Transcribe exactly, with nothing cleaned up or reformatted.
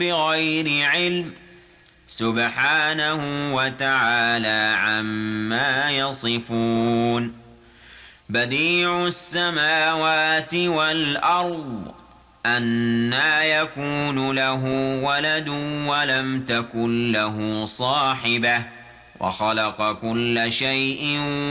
بغير علم سبحانه وتعالى عما يصفون بديع السماوات والأرض أنى يكون له ولد ولم تكن له صاحبة وخلق كل شيء